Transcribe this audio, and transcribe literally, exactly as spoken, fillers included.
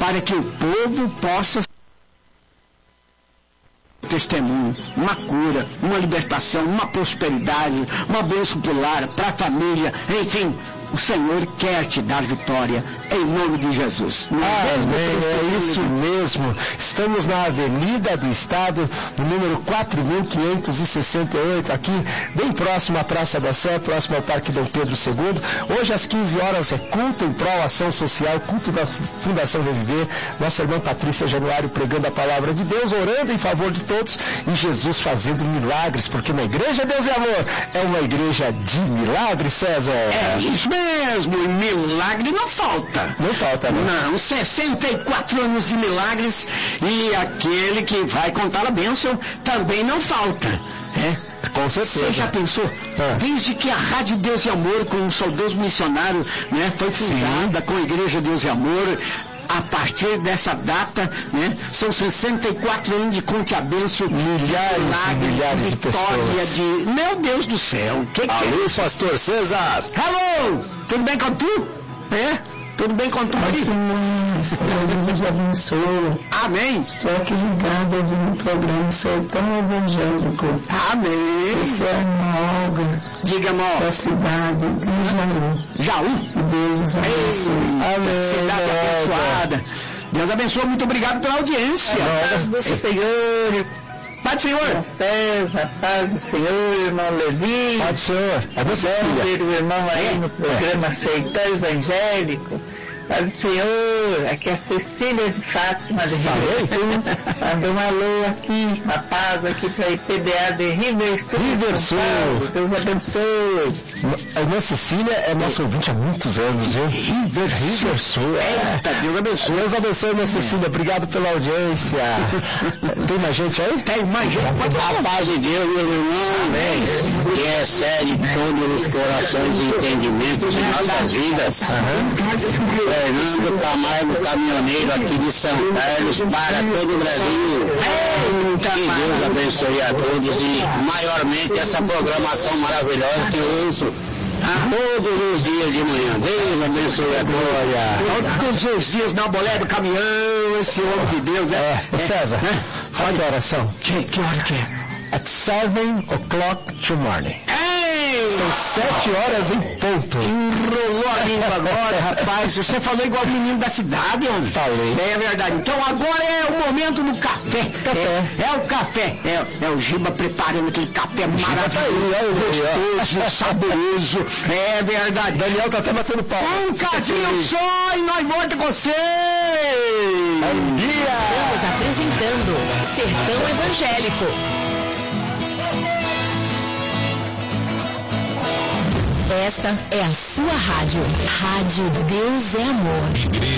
para que o povo possa testemunho, uma cura, uma libertação, uma prosperidade, uma bênção pro lar, para a família, enfim, o Senhor quer te dar vitória, em nome de Jesus. Amém, é isso mesmo. Estamos na Avenida do Estado, no número quatro mil quinhentos e sessenta e oito, aqui, bem próximo à Praça da Sé, próximo ao Parque Dom Pedro segundo. Hoje às quinze horas é culto em prol ação social, culto da Fundação Reviver. Nossa irmã Patrícia Januário pregando a palavra de Deus, orando em favor de todos e Jesus fazendo milagres, porque na Igreja Deus é Amor é uma igreja de milagres, César. É isso mesmo, e milagre não falta. Não falta, não. Não, sessenta e quatro anos de milagres, e aquele que vai contar a bênção também não falta. É. Com certeza. Você já pensou? Ah. Desde que a Rádio Deus e Amor, com um saudoso missionário, né, foi fundada, sim, com a Igreja Deus e Amor, a partir dessa data, né, são sessenta e quatro anos de conte a benção, milhares, milagres, milhares de, de pessoas. De... Meu Deus do céu, que que Alô, é? pastor César. Hello! Tudo bem com tu? É? Tudo bem com tu? Deus nos abençoe. Amém. Estou aqui ligado ouvindo o programa Sertão Evangélico. Amém. Isso é uma Olga. Diga, amor. Da cidade de Jaú. Jaú? Deus nos abençoe. Amém. Cidade abençoada. Deus abençoe, muito obrigado pela audiência. Paz do Senhor. Pai do Senhor. César, paz do Senhor, irmão Levi. Paz do Senhor. É você, filha. O irmão aí é, no programa é. Sertão Evangélico. Paz do Senhor, aqui é a Cecília de Fátima de Riversul, mandou um alô aqui, uma paz aqui para a I P B A de Riversul. Riversul. Deus abençoe. A irmã Cecília é nossa ouvinte há muitos anos, viu? River, Riversul. Eita, Deus abençoe. Deus abençoe, irmã Cecília. Obrigado pela audiência. Tem mais gente aí? Tem mais gente. A paz de Deus, meu irmão, amém, que excede todos os corações e entendimentos de nossas vidas. Uhum. Fernando Camargo, caminhoneiro aqui de São Carlos, para todo o Brasil. Que Deus abençoe a todos e maiormente essa programação maravilhosa que eu uso todos os dias de manhã. Deus abençoe a glória. Todos os dias na bolé do caminhão, esse homem de Deus. É, é. César, é. Sabe que oração? Que, que hora que é? At seven o'clock to morning. Ei! São sete horas em ponto. Enrolou a língua agora, rapaz. Você falou igual o menino da cidade, homem. Falei. É verdade. Então agora é o momento do café. Café. É, é o café. É, é o Giba preparando aquele café maravilhoso, tá aí, gostoso, saboroso. É verdade. Daniel tá até batendo pau. Um cadinho só e nós volta com você. Bom dia. Estamos apresentando Sertão Evangélico. Esta é a sua rádio. Rádio Deus é Amor.